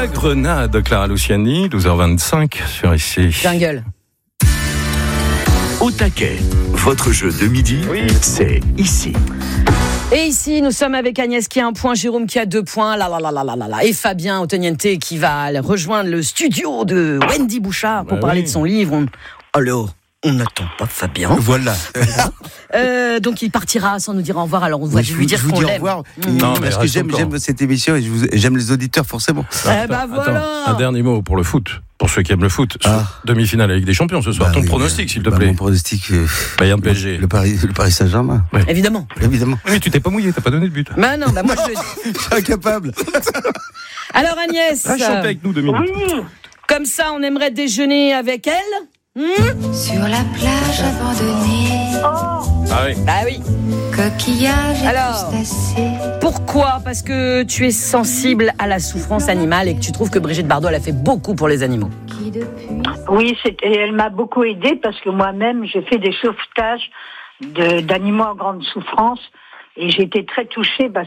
La Grenade, Clara Luciani, 12h25 sur ici. Jungle. Au taquet, votre jeu de midi, c'est ici. Et ici, nous sommes avec Agnès qui a 1 point, Jérôme qui a 2 points, et Fabien Ottoniente qui va rejoindre le studio de Wendy Bouchard pour parler de son livre. Alors, on n'attend pas Fabien. Voilà. Donc il partira sans nous dire au revoir. Alors on va lui dire qu'on l'aime. Au revoir. Non, parce que j'aime cette émission et j'aime les auditeurs forcément. Voilà. Un dernier mot pour le foot. Pour ceux qui aiment le foot, demi-finale avec des champions ce soir. Ton pronostic, s'il te plaît. Mon pronostic, Bayern PSG. Le Paris Saint-Germain. Ouais. Évidemment. Oui, tu t'es pas mouillé, t'as pas donné de but. Bah non, moi je le dis. Je suis incapable. Alors Agnès, Chantez avec nous 2 minutes. comme ça, on aimerait déjeuner avec elle. Sur la plage abandonnée, Ah oui. Bah oui. coquillages et Alors, crustacés. Pourquoi ? Parce que tu es sensible à la souffrance animale et que tu trouves que Brigitte Bardot elle a fait beaucoup pour les animaux. Qui depuis Oui, elle m'a beaucoup aidée parce que moi-même, j'ai fait des sauvetages d'animaux en grande souffrance et j'ai été très touchée parce